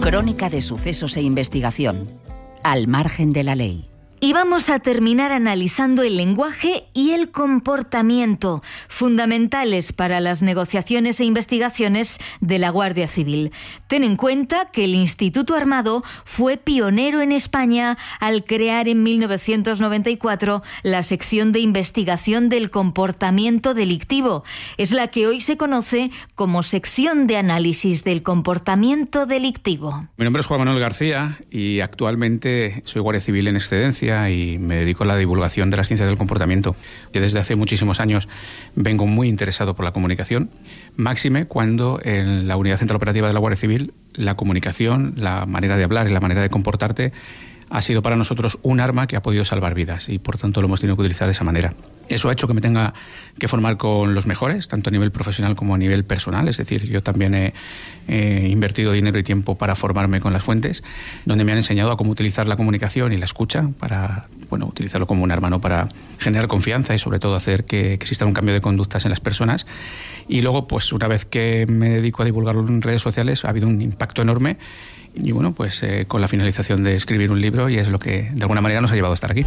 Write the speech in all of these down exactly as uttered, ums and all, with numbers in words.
Crónica de sucesos e investigación. Al margen de la ley. Y vamos a terminar analizando el lenguaje y el comportamiento, fundamentales para las negociaciones e investigaciones de la Guardia Civil. Ten en cuenta que el Instituto Armado fue pionero en España al crear en mil novecientos noventa y cuatro la sección de investigación del comportamiento delictivo. Es la que hoy se conoce como sección de análisis del comportamiento delictivo. Mi nombre es Juan Manuel García y actualmente soy guardia civil en excedencia y me dedico a la divulgación de las ciencias del comportamiento. Yo desde hace muchísimos años vengo muy interesado por la comunicación, máxime cuando en la Unidad Central Operativa de la Guardia Civil la comunicación, la manera de hablar y la manera de comportarte ha sido para nosotros un arma que ha podido salvar vidas y por tanto lo hemos tenido que utilizar de esa manera. Eso ha hecho que me tenga que formar con los mejores, tanto a nivel profesional como a nivel personal. Es decir, yo también he, he invertido dinero y tiempo para formarme con las fuentes, donde me han enseñado a cómo utilizar la comunicación y la escucha para, bueno, utilizarlo como un arma, ¿no?, para generar confianza y sobre todo hacer que exista un cambio de conductas en las personas. Y luego, pues una vez que me dedico a divulgarlo en redes sociales, ha habido un impacto enorme. Y bueno, pues eh, con la finalización de escribir un libro, y es lo que de alguna manera nos ha llevado a estar aquí.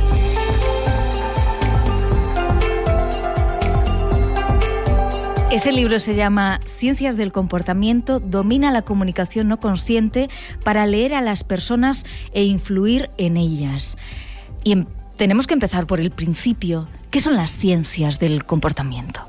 Ese libro se llama Ciencias del comportamiento, domina la comunicación no consciente para leer a las personas e influir en ellas. Y em- tenemos que empezar por el principio. ¿Qué son las ciencias del comportamiento?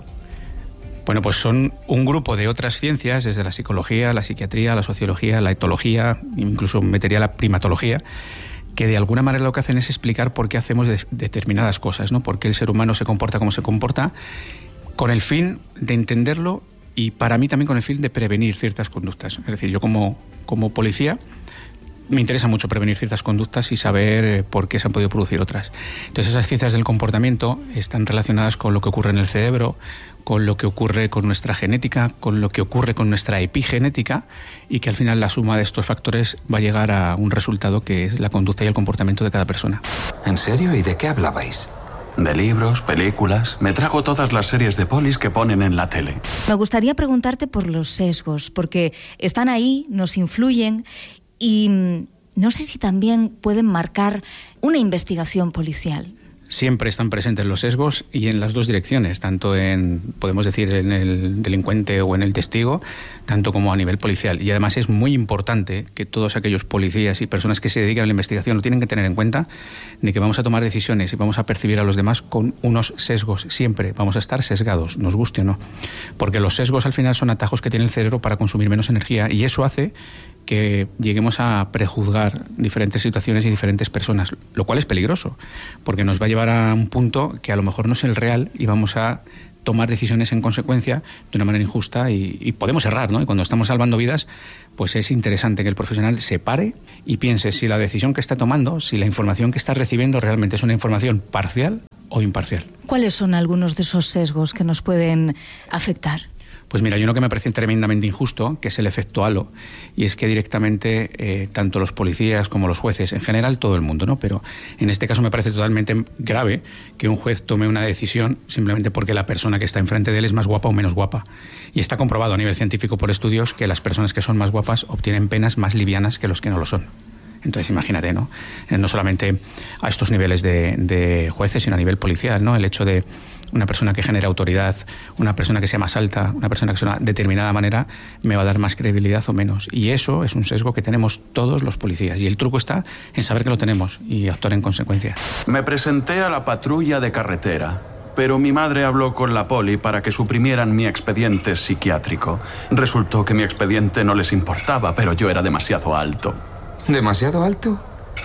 Bueno, pues son un grupo de otras ciencias, desde la psicología, la psiquiatría, la sociología, la etología, incluso metería la primatología, que de alguna manera lo que hacen es explicar por qué hacemos de- determinadas cosas, ¿no? Por qué el ser humano se comporta como se comporta, con el fin de entenderlo y para mí también con el fin de prevenir ciertas conductas. Es decir, yo como, como policía me interesa mucho prevenir ciertas conductas y saber por qué se han podido producir otras. Entonces esas ciencias del comportamiento están relacionadas con lo que ocurre en el cerebro, con lo que ocurre con nuestra genética, con lo que ocurre con nuestra epigenética, y que al final la suma de estos factores va a llegar a un resultado que es la conducta y el comportamiento de cada persona. ¿En serio? ¿Y de qué hablabais? De libros, películas. Me trago todas las series de polis que ponen en la tele. Me gustaría preguntarte por los sesgos, porque están ahí, nos influyen y no sé si también pueden marcar una investigación policial. Siempre están presentes los sesgos y en las dos direcciones, tanto en, podemos decir, en el delincuente o en el testigo, tanto como a nivel policial. Y además es muy importante que todos aquellos policías y personas que se dedican a la investigación lo tienen que tener en cuenta, de que vamos a tomar decisiones y vamos a percibir a los demás con unos sesgos. Siempre vamos a estar sesgados, nos guste o no. Porque los sesgos al final son atajos que tiene el cerebro para consumir menos energía, y eso hace que lleguemos a prejuzgar diferentes situaciones y diferentes personas, lo cual es peligroso, porque nos va a llevar a un punto que a lo mejor no es el real y vamos a tomar decisiones en consecuencia de una manera injusta y, y podemos errar, ¿no? Y cuando estamos salvando vidas, pues es interesante que el profesional se pare y piense si la decisión que está tomando, si la información que está recibiendo realmente es una información parcial o imparcial. ¿Cuáles son algunos de esos sesgos que nos pueden afectar? Pues mira, hay uno que me parece tremendamente injusto, que es el efecto halo, y es que directamente eh, tanto los policías como los jueces, en general todo el mundo, ¿no? Pero en este caso me parece totalmente grave que un juez tome una decisión simplemente porque la persona que está enfrente de él es más guapa o menos guapa. Y está comprobado a nivel científico por estudios que las personas que son más guapas obtienen penas más livianas que los que no lo son. Entonces imagínate, ¿no? No solamente a estos niveles de, de jueces, sino a nivel policial, ¿no? El hecho de una persona que genera autoridad, una persona que sea más alta, una persona que sea de una determinada manera, me va a dar más credibilidad o menos. Y eso es un sesgo que tenemos todos los policías. Y el truco está en saber que lo tenemos y actuar en consecuencia. Me presenté a la patrulla de carretera, pero mi madre habló con la poli para que suprimieran mi expediente psiquiátrico. Resultó que mi expediente no les importaba, pero yo era demasiado alto. ¿Demasiado alto?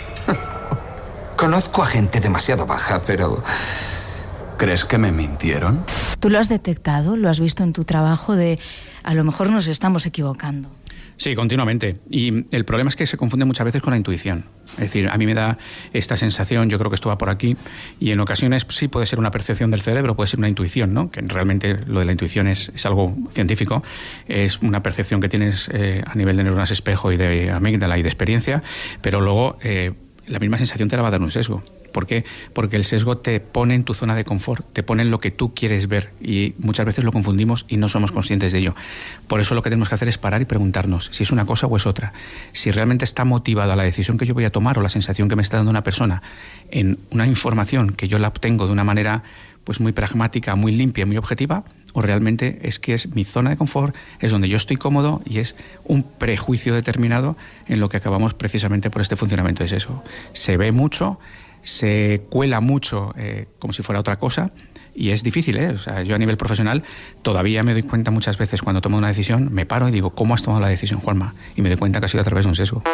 Conozco a gente demasiado baja, pero... ¿Crees que me mintieron? ¿Tú lo has detectado? ¿Lo has visto en tu trabajo de a lo mejor nos estamos equivocando? Sí, continuamente. Y el problema es que se confunde muchas veces con la intuición. Es decir, a mí me da esta sensación, yo creo que esto va por aquí, y en ocasiones sí puede ser una percepción del cerebro, puede ser una intuición, ¿no? Que realmente lo de la intuición es, es algo científico, es una percepción que tienes eh, a nivel de neuronas espejo y de amígdala y de experiencia, pero luego... Eh, la misma sensación te la va a dar un sesgo. ¿Por qué? Porque el sesgo te pone en tu zona de confort, te pone en lo que tú quieres ver y muchas veces lo confundimos y no somos conscientes de ello. Por eso lo que tenemos que hacer es parar y preguntarnos si es una cosa o es otra. Si realmente está motivada la decisión que yo voy a tomar o la sensación que me está dando una persona en una información que yo la obtengo de una manera pues muy pragmática, muy limpia, muy objetiva, o realmente es que es mi zona de confort, es donde yo estoy cómodo y es un prejuicio determinado en lo que acabamos precisamente por este funcionamiento de sesgo. Se ve mucho, se cuela mucho eh, como si fuera otra cosa y es difícil, ¿eh? O sea, yo a nivel profesional todavía me doy cuenta muchas veces cuando tomo una decisión, me paro y digo, ¿cómo has tomado la decisión, Juanma? Y me doy cuenta que ha sido a través de un sesgo.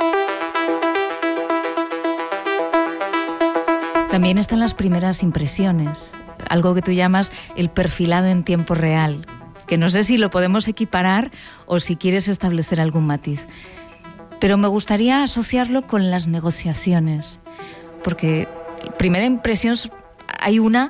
También están las primeras impresiones, algo que tú llamas el perfilado en tiempo real, que no sé si lo podemos equiparar o si quieres establecer algún matiz. Pero me gustaría asociarlo con las negociaciones, porque primera impresión hay una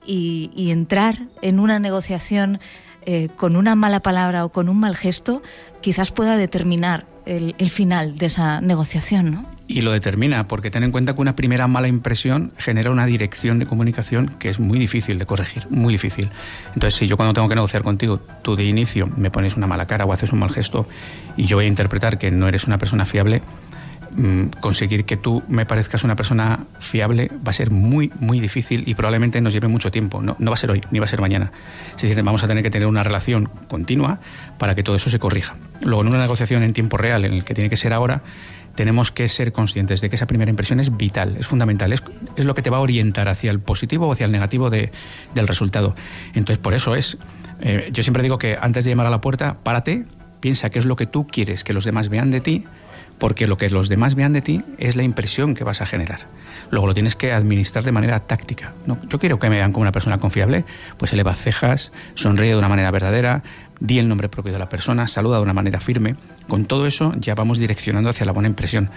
y, y entrar en una negociación eh, con una mala palabra o con un mal gesto quizás pueda determinar el, el final de esa negociación, ¿no? Y lo determina, porque ten en cuenta que una primera mala impresión genera una dirección de comunicación que es muy difícil de corregir, muy difícil. Entonces, si yo cuando tengo que negociar contigo, tú de inicio me pones una mala cara o haces un mal gesto y yo voy a interpretar que no eres una persona fiable, mmm, conseguir que tú me parezcas una persona fiable va a ser muy, muy difícil y probablemente nos lleve mucho tiempo. No, no va a ser hoy, ni va a ser mañana. Es decir, vamos a tener que tener una relación continua para que todo eso se corrija. Luego, en una negociación en tiempo real, en el que tiene que ser ahora, tenemos que ser conscientes de que esa primera impresión es vital, es fundamental, es, es lo que te va a orientar hacia el positivo o hacia el negativo de, del resultado. Entonces, por eso es, eh, yo siempre digo que antes de llamar a la puerta, párate, piensa qué es lo que tú quieres que los demás vean de ti, porque lo que los demás vean de ti es la impresión que vas a generar. Luego lo tienes que administrar de manera táctica, ¿no? Yo quiero que me vean como una persona confiable, pues eleva cejas, sonríe de una manera verdadera, di el nombre propio de la persona, saluda de una manera firme. Con todo eso ya vamos direccionando hacia la buena impresión.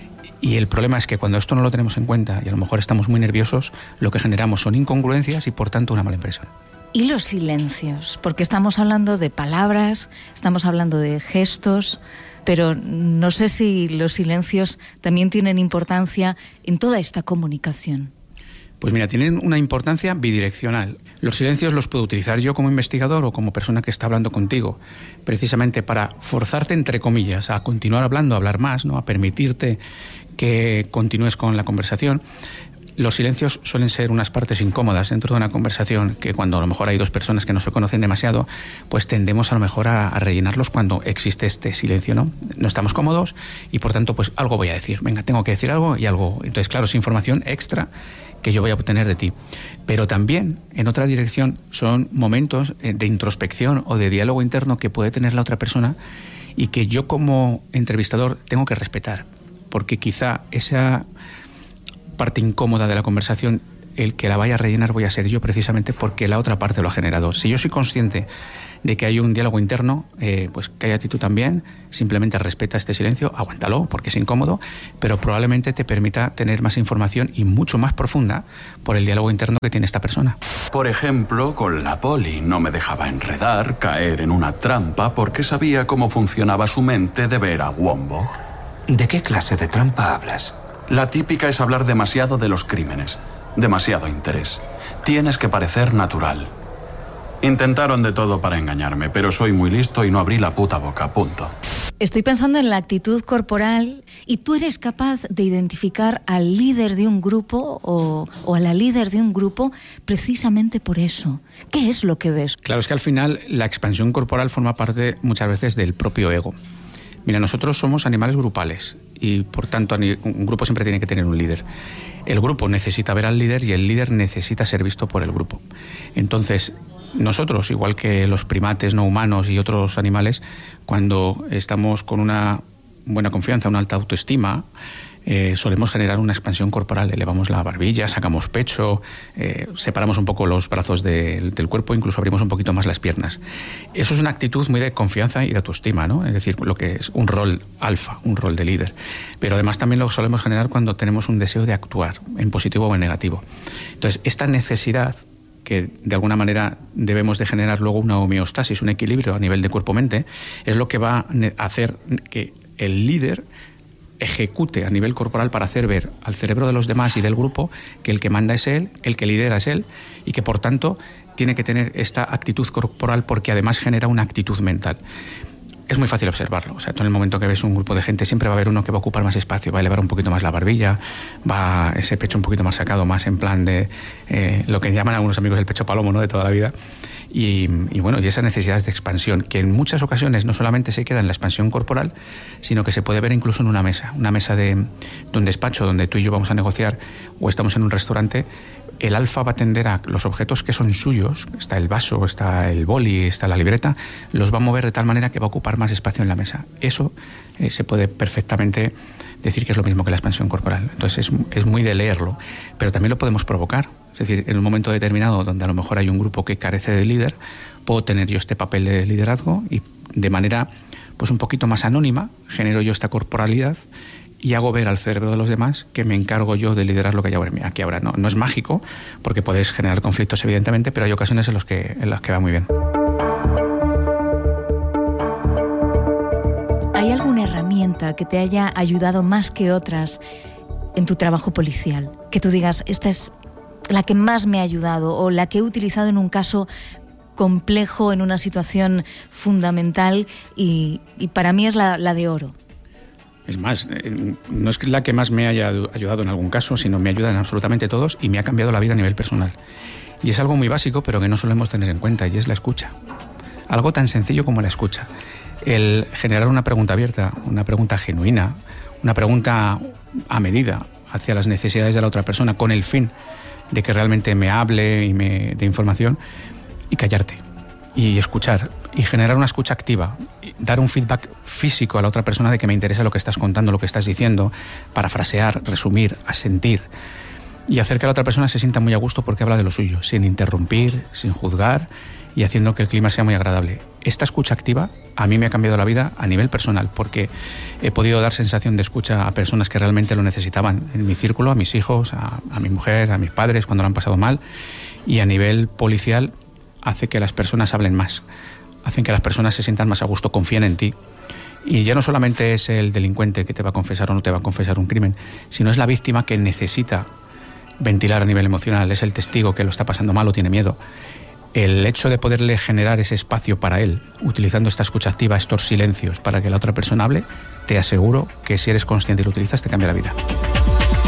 Y el problema es que cuando esto no lo tenemos en cuenta y a lo mejor estamos muy nerviosos, lo que generamos son incongruencias y por tanto una mala impresión. Y los silencios, porque estamos hablando de palabras, estamos hablando de gestos, pero no sé si los silencios también tienen importancia en toda esta comunicación. Pues mira, tienen una importancia bidireccional. Los silencios los puedo utilizar yo como investigador o como persona que está hablando contigo, precisamente para forzarte, entre comillas, a continuar hablando, a hablar más, ¿no? A permitirte que continúes con la conversación. Los silencios suelen ser unas partes incómodas dentro de una conversación que cuando a lo mejor hay dos personas que no se conocen demasiado, pues tendemos a lo mejor a, a rellenarlos cuando existe este silencio, ¿no? No estamos cómodos y por tanto pues algo voy a decir. Venga, tengo que decir algo y algo. Entonces, claro, es información extra que yo voy a obtener de ti. Pero también, en otra dirección, son momentos de introspección o de diálogo interno que puede tener la otra persona y que yo como entrevistador tengo que respetar. Porque quizá esa parte incómoda de la conversación, el que la vaya a rellenar voy a ser yo precisamente porque la otra parte lo ha generado. Si yo soy consciente de que hay un diálogo interno, eh, pues cállate tú también, simplemente respeta este silencio, aguántalo porque es incómodo, pero probablemente te permita tener más información y mucho más profunda por el diálogo interno que tiene esta persona. Por ejemplo, con la poli no me dejaba enredar, caer en una trampa porque sabía cómo funcionaba su mente de ver a Wombo. ¿De qué clase de trampa hablas? La típica es hablar demasiado de los crímenes, demasiado interés. Tienes que parecer natural. Intentaron de todo para engañarme, pero soy muy listo y no abrí la puta boca, punto. Estoy pensando en la actitud corporal y tú eres capaz de identificar al líder de un grupo o, o a la líder de un grupo precisamente por eso. ¿Qué es lo que ves? Claro, es que al final la expansión corporal forma parte muchas veces del propio ego. Mira, nosotros somos animales grupales y por tanto un grupo siempre tiene que tener un líder. El grupo necesita ver al líder y el líder necesita ser visto por el grupo. Entonces, nosotros, igual que los primates no humanos y otros animales, cuando estamos con una buena confianza, una alta autoestima, eh, solemos generar una expansión corporal. Elevamos la barbilla, sacamos pecho, eh, separamos un poco los brazos de, del cuerpo, incluso abrimos un poquito más las piernas. Eso es una actitud muy de confianza y de autoestima, ¿no? Es decir, lo que es un rol alfa, un rol de líder. Pero además también lo solemos generar cuando tenemos un deseo de actuar, en positivo o en negativo. Entonces, esta necesidad que de alguna manera debemos de generar luego una homeostasis, un equilibrio a nivel de cuerpo-mente, es lo que va a hacer que el líder ejecute a nivel corporal para hacer ver al cerebro de los demás y del grupo que el que manda es él, el que lidera es él y que por tanto tiene que tener esta actitud corporal porque además genera una actitud mental. Es muy fácil observarlo. O sea, tú en el momento que ves un grupo de gente siempre va a haber uno que va a ocupar más espacio, va a elevar un poquito más la barbilla, va ese pecho un poquito más sacado, más en plan de eh, lo que llaman algunos amigos el pecho palomo, ¿no?, de toda la vida. Y, y bueno, y esas necesidades de expansión, que en muchas ocasiones no solamente se queda en la expansión corporal, sino que se puede ver incluso en una mesa, una mesa de, de un despacho donde tú y yo vamos a negociar o estamos en un restaurante. El alfa va a tender a los objetos que son suyos, está el vaso, está el boli, está la libreta, los va a mover de tal manera que va a ocupar más espacio en la mesa. Eso eh, se puede perfectamente decir que es lo mismo que la expansión corporal. Entonces es, es muy de leerlo, pero también lo podemos provocar. Es decir, en un momento determinado donde a lo mejor hay un grupo que carece de líder, puedo tener yo este papel de liderazgo y de manera pues un poquito más anónima genero yo esta corporalidad y hago ver al cerebro de los demás que me encargo yo de liderar lo que hay aquí ahora. No, no es mágico, porque podéis generar conflictos evidentemente, pero hay ocasiones en, los que, en las que va muy bien. ¿Hay alguna herramienta que te haya ayudado más que otras en tu trabajo policial? Que tú digas, esta es la que más me ha ayudado o la que he utilizado en un caso complejo, en una situación fundamental y, y para mí es la, la de oro. Es más, no es la que más me haya ayudado en algún caso, sino me ayuda en absolutamente todos y me ha cambiado la vida a nivel personal. Y es algo muy básico, pero que no solemos tener en cuenta, y es la escucha. Algo tan sencillo como la escucha. El generar una pregunta abierta, una pregunta genuina, una pregunta a medida hacia las necesidades de la otra persona, con el fin de que realmente me hable y me dé información, y callarte, y escuchar, y generar una escucha activa, dar un feedback físico a la otra persona de que me interesa lo que estás contando, lo que estás diciendo, parafrasear, resumir, asentir, y hacer que la otra persona se sienta muy a gusto porque habla de lo suyo, sin interrumpir, sin juzgar y haciendo que el clima sea muy agradable. Esta escucha activa a mí me ha cambiado la vida a nivel personal porque he podido dar sensación de escucha a personas que realmente lo necesitaban en mi círculo, a mis hijos, a, a mi mujer, a mis padres cuando lo han pasado mal, y a nivel policial hace que las personas hablen más, hacen que las personas se sientan más a gusto, confíen en ti. Y ya no solamente es el delincuente que te va a confesar o no te va a confesar un crimen, sino es la víctima que necesita ventilar a nivel emocional, es el testigo que lo está pasando mal o tiene miedo. El hecho de poderle generar ese espacio para él, utilizando esta escucha activa, estos silencios para que la otra persona hable, te aseguro que si eres consciente y lo utilizas te cambia la vida.